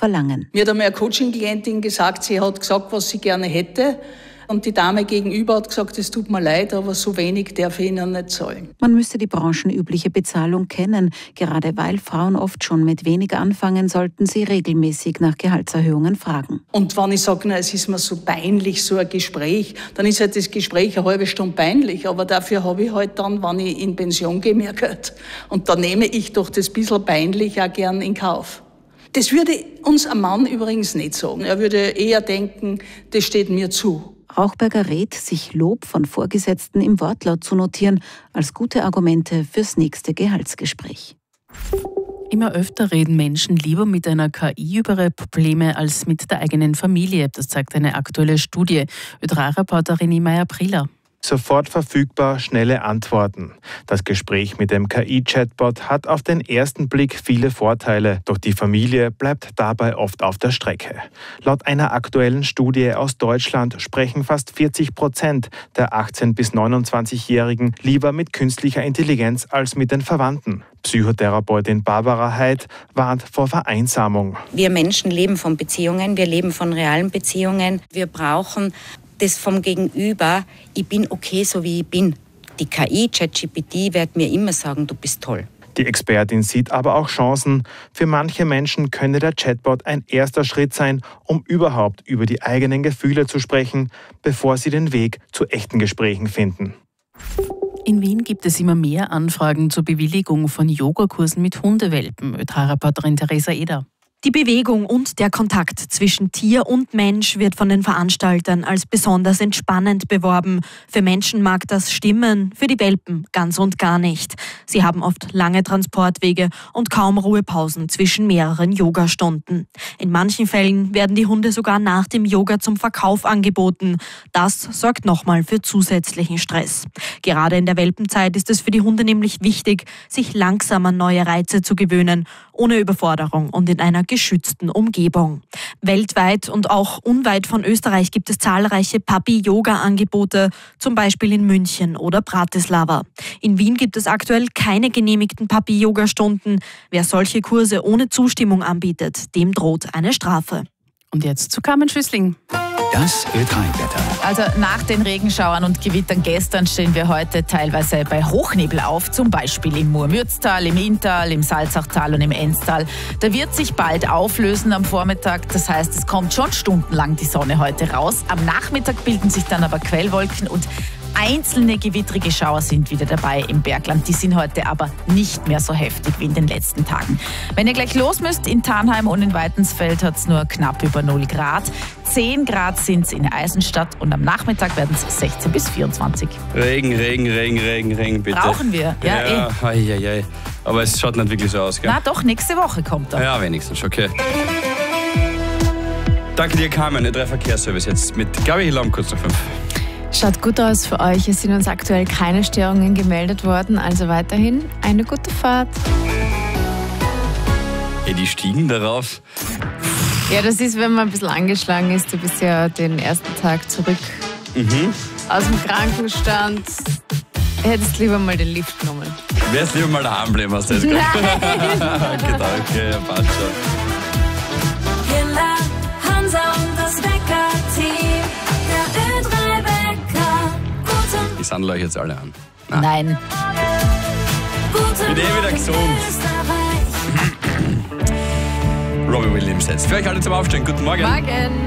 verlangen. Mir hat einmal eine Coaching-Klientin gesagt, sie hat gesagt, was sie gerne hätte. Und die Dame gegenüber hat gesagt, es tut mir leid, aber so wenig darf ich Ihnen nicht zahlen. Man müsste die branchenübliche Bezahlung kennen. Gerade weil Frauen oft schon mit wenig anfangen, sollten sie regelmäßig nach Gehaltserhöhungen fragen. Und wenn ich sage, es ist mir so peinlich, so ein Gespräch, dann ist halt das Gespräch eine halbe Stunde peinlich. Aber dafür habe ich halt dann, wenn ich in Pension gehe, mehr Geld. Und da nehme ich doch das bisschen peinlich auch gern in Kauf. Das würde uns ein Mann übrigens nicht sagen. Er würde eher denken, das steht mir zu. Rauchberger rät, sich Lob von Vorgesetzten im Wortlaut zu notieren, als gute Argumente fürs nächste Gehaltsgespräch. Immer öfter reden Menschen lieber mit einer KI über ihre Probleme als mit der eigenen Familie. Das zeigt eine aktuelle Studie. Ö3-Reporterin Imaya Prila. Sofort verfügbar, schnelle Antworten. Das Gespräch mit dem KI-Chatbot hat auf den ersten Blick viele Vorteile, doch die Familie bleibt dabei oft auf der Strecke. Laut einer aktuellen Studie aus Deutschland sprechen fast 40% der 18- bis 29-Jährigen lieber mit künstlicher Intelligenz als mit den Verwandten. Psychotherapeutin Barbara Heid warnt vor Vereinsamung. Wir Menschen leben von Beziehungen, wir leben von realen Beziehungen. Wir brauchen das vom Gegenüber, ich bin okay, so wie ich bin. Die KI, ChatGPT, wird mir immer sagen, du bist toll. Die Expertin sieht aber auch Chancen. Für manche Menschen könne der Chatbot ein erster Schritt sein, um überhaupt über die eigenen Gefühle zu sprechen, bevor sie den Weg zu echten Gesprächen finden. In Wien gibt es immer mehr Anfragen zur Bewilligung von Yogakursen mit Hundewelpen. Ö3-Reporterin Theresa Eder. Die Bewegung und der Kontakt zwischen Tier und Mensch wird von den Veranstaltern als besonders entspannend beworben. Für Menschen mag das stimmen, für die Welpen ganz und gar nicht. Sie haben oft lange Transportwege und kaum Ruhepausen zwischen mehreren Yogastunden. In manchen Fällen werden die Hunde sogar nach dem Yoga zum Verkauf angeboten. Das sorgt nochmal für zusätzlichen Stress. Gerade in der Welpenzeit ist es für die Hunde nämlich wichtig, sich langsam an neue Reize zu gewöhnen, ohne Überforderung und in einer geschützten Umgebung. Weltweit und auch unweit von Österreich gibt es zahlreiche Puppy-Yoga-Angebote, zum Beispiel in München oder Bratislava. In Wien gibt es aktuell keine genehmigten Puppy-Yoga-Stunden. Wer solche Kurse ohne Zustimmung anbietet, dem droht eine Strafe. Und jetzt zu Carmen Schüssling. Das Ö3-Wetter. Also nach den Regenschauern und Gewittern gestern stehen wir heute teilweise bei Hochnebel auf, zum Beispiel im Murmürztal, im Inntal, im Salzachtal und im Enztal. Da wird sich bald auflösen am Vormittag, das heißt, es kommt schon stundenlang die Sonne heute raus. Am Nachmittag bilden sich dann aber Quellwolken und einzelne gewittrige Schauer sind wieder dabei im Bergland. Die sind heute aber nicht mehr so heftig wie in den letzten Tagen. Wenn ihr gleich los müsst, in Thanheim und in Weitensfeld hat es nur knapp über 0 Grad. 10 Grad sind es in Eisenstadt und am Nachmittag werden es 16 bis 24. Regen, bitte. Brauchen wir, ja. Ei. Aber es schaut nicht wirklich so aus, gell? Na doch, nächste Woche kommt er. Ja, wenigstens, okay. Danke dir, Carmen, der Verkehrsservice jetzt mit Gabi Hillam, kurz nach 5. Schaut gut aus für euch. Es sind uns aktuell keine Störungen gemeldet worden, also weiterhin eine gute Fahrt. Die stiegen darauf. Ja, das ist, wenn man ein bisschen angeschlagen ist. Du bist ja den ersten Tag zurück aus dem Krankenstand. Hättest lieber mal den Lift genommen. Wärst lieber mal daheim bleiben, hast du jetzt gesagt? Genau, okay, passt schon. Hilla, Hansa und das Wecker-Team. Die sandeln euch jetzt alle an. Nein. Bin wieder gesund. Robbie Williams jetzt. Für euch alle zum Aufstehen. Guten Morgen. Morgen.